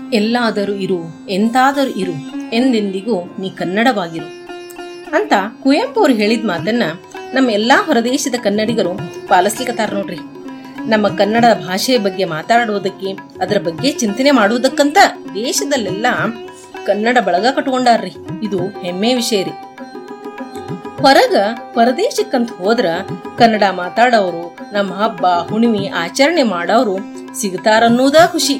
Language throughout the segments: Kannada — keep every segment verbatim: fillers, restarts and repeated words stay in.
ಎಲ್ಲಾದರೂ ಇರು, ಎಂತಾದರೂ ಇರು, ಎಂದೆಂದಿಗೂ ನೀ ಕನ್ನಡವಾಗಿರು ಅಂತ ಕುವೆಂಪು ಅವರು ಹೇಳಿದ ಮಾತನ್ನ ನಮ್ಮ ಎಲ್ಲಾ ಹೊರದೇಶದ ಕನ್ನಡಿಗರು ಪಾಲಿಸ್ಲಿಕ್ಕತ್ತಾರ ನೋಡ್ರಿ. ನಮ್ಮ ಕನ್ನಡ ಭಾಷೆಯ ಬಗ್ಗೆ ಮಾತಾಡುವುದಕ್ಕೆ, ಅದರ ಬಗ್ಗೆ ಚಿಂತನೆ ಮಾಡುವುದಕ್ಕಂತ ದೇಶದಲ್ಲೆಲ್ಲ ಕನ್ನಡ ಬಳಗ ಕಟ್ಕೊಂಡಾರ್ರಿ. ಇದು ಹೆಮ್ಮೆ ವಿಷಯ ರೀ. ಹೊರಗ ಪರದೇಶಕ್ಕಂತ ಹೋದ್ರ ಕನ್ನಡ ಮಾತಾಡೋರು, ನಮ್ಮ ಹಬ್ಬ ಹುಣ್ಣಿಮೆ ಆಚರಣೆ ಮಾಡೋರು ಸಿಗ್ತಾರನ್ನೋದ ಖುಷಿ.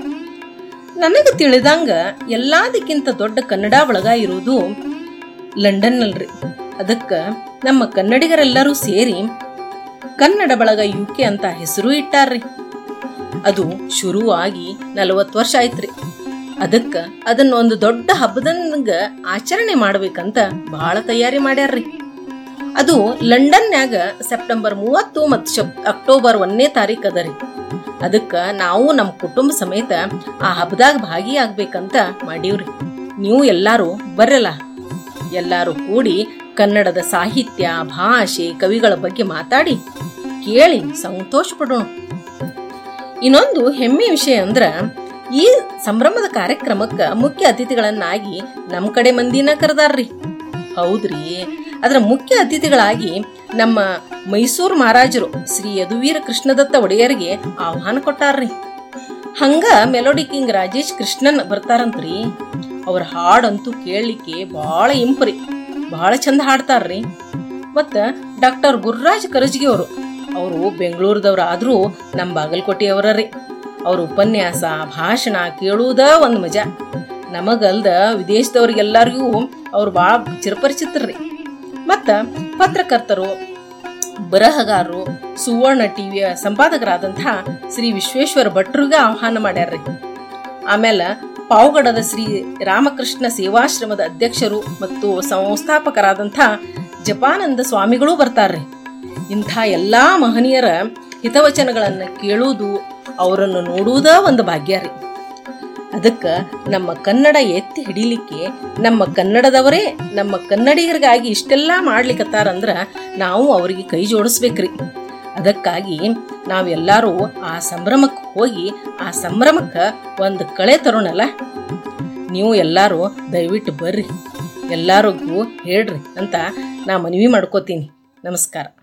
ನನಗ ತಿಳಿದಂಗ ಎಲ್ಲದಕ್ಕಿಂತ ದೊಡ್ಡ ಕನ್ನಡ ಬಳಗ ಇರೋದು ಲಂಡನ್ ಅಲ್ರಿ. ಅದಕ್ಕ ನಮ್ಮ ಕನ್ನಡಿಗರೆಲ್ಲರೂ ಸೇರಿ ಕನ್ನಡ ಬಳಗ ಯು ಕೆ ಅಂತ ಹೆಸರು ಇಟ್ಟಾರ್ರಿ. ಅದು ಶುರುವಾಗಿ ನಲವತ್ತು ವರ್ಷ ಆಯ್ತ್ರಿ. ಅದಕ್ಕ ಅದನ್ನ ಒಂದು ದೊಡ್ಡ ಹಬ್ಬದಂಗ ಆಚರಣೆ ಮಾಡ್ಬೇಕಂತ ಬಹಳ ತಯಾರಿ ಮಾಡ್ಯಾರ್ರಿ. ಅದು ಲಂಡನ್ನ್ಯಾಗ ಸೆಪ್ಟೆಂಬರ್ ಮೂವತ್ತು ಮತ್ತು ಅಕ್ಟೋಬರ್ ಒಂದನೇ ತಾರೀಕು ಅದರಿ. ಅದಕ್ಕ ನಾವು ನಮ್ಮ ಕುಟುಂಬ ಸಮೇತ ಆ ಹಬ್ಬದಾಗ ಭಾಗಿಯಾಗಬೇಕಂತ ಮಾಡೀವ್ರಿ. ನೀವು ಎಲ್ಲಾರು ಬರ್ರಲ್ಲ. ಎಲ್ಲಾರು ಕೂಡಿ ಕನ್ನಡದ ಸಾಹಿತ್ಯ, ಭಾಷೆ, ಕವಿಗಳ ಬಗ್ಗೆ ಮಾತಾಡಿ ಕೇಳಿ ಸಂತೋಷ ಪಡೋಣ. ಇನ್ನೊಂದು ಹೆಮ್ಮೆ ವಿಷಯ ಅಂದ್ರ, ಈ ಸಂಭ್ರಮದ ಕಾರ್ಯಕ್ರಮಕ್ಕ ಮುಖ್ಯ ಅತಿಥಿಗಳನ್ನಾಗಿ ನಮ್ ಕಡೆ ಮಂದಿನ ಕರೆದಾರ್ರಿ. ಹೌದ್ರಿ, ಅದರ ಮುಖ್ಯ ಅತಿಥಿಗಳಾಗಿ ನಮ್ಮ ಮೈಸೂರು ಮಹಾರಾಜರು ಶ್ರೀ ಯದುವೀರ ಕೃಷ್ಣದತ್ತ ಒಡೆಯರಿಗೆ ಆಹ್ವಾನ ಕೊಟ್ಟಾರ್ರಿ. ಹಂಗ ಮೆಲೋಡಿ ಕಿಂಗ್ ರಾಜೇಶ್ ಕೃಷ್ಣನ್ ಬರ್ತಾರಂತ್ರಿ. ಅವ್ರ ಹಾಡಂತೂ ಕೇಳಲಿಕ್ಕೆ ಬಹಳ ಇಂಪ್ರಿ, ಬಹಳ ಚಂದ ಹಾಡ್ತಾರ್ರಿ. ಮತ್ತ ಡಾಕ್ಟರ್ ಗುರುರಾಜ್ ಕರಜ್ಗಿ ಅವರು ಅವರು ಬೆಂಗಳೂರದವ್ರ ಆದ್ರೂ ನಮ್ಮ ಬಾಗಲಕೋಟೆಯವರ್ರಿ. ಅವ್ರ ಉಪನ್ಯಾಸ, ಭಾಷಣ ಕೇಳುವುದ ಒಂದ್ ಮಜಾ. ನಮಗಲ್ದ ವಿದೇಶದವ್ರಿಗೆಲ್ಲರಿಗೂ ಅವ್ರು ಬಹಳ ಚಿರಪರಿಚಿತರ್ರಿ. ಮತ್ತ ಪತ್ರಕರ್ತರು, ಬರಹಗಾರರು, ಸುವರ್ಣ ಟಿವಿಯ ಸಂಪಾದಕರಾದಂತಹ ಶ್ರೀ ವಿಶ್ವೇಶ್ವರ ಭಟ್ರಿಗೆ ಆಹ್ವಾನ ಮಾಡ್ಯಾರ್ರಿ. ಆಮೇಲೆ ಪಾವಗಡದ ಶ್ರೀ ರಾಮಕೃಷ್ಣ ಸೇವಾಶ್ರಮದ ಅಧ್ಯಕ್ಷರು ಮತ್ತು ಸಂಸ್ಥಾಪಕರಾದಂಥ ಜಪಾನಂದ ಸ್ವಾಮಿಗಳು ಬರ್ತಾರ್ರಿ. ಇಂಥ ಎಲ್ಲಾ ಮಹನೀಯರ ಹಿತವಚನಗಳನ್ನ ಕೇಳುವುದು, ಅವರನ್ನು ನೋಡುವುದ ಒಂದು ಭಾಗ್ಯ ರೀ. ಅದಕ್ಕ ನಮ್ಮ ಕನ್ನಡ ಎತ್ತಿ ಹಿಡಿಲಿಕ್ಕೆ ನಮ್ಮ ಕನ್ನಡದವರೇ ನಮ್ಮ ಕನ್ನಡಿಗರಿಗಾಗಿ ಇಷ್ಟೆಲ್ಲಾ ಮಾಡ್ಲಿಕ್ಕತ್ತಾರಂದ್ರ ನಾವು ಅವರಿಗೆ ಕೈ ಜೋಡಿಸ್ಬೇಕ್ರಿ. ಅದಕ್ಕಾಗಿ ನಾವೆಲ್ಲರೂ ಆ ಸಂಭ್ರಮಕ್ಕೆ ಹೋಗಿ ಆ ಸಂಭ್ರಮಕ್ಕ ಒಂದು ಕಳೆ ತರೋಣಲ್ಲ. ನೀವು ಎಲ್ಲಾರು ದಯವಿಟ್ಟು ಬರ್ರಿ, ಎಲ್ಲಾರಿಗೂ ಹೇಳ್ರಿ ಅಂತ ನಾ ಮನವಿ ಮಾಡ್ಕೋತೀನಿ. ನಮಸ್ಕಾರ.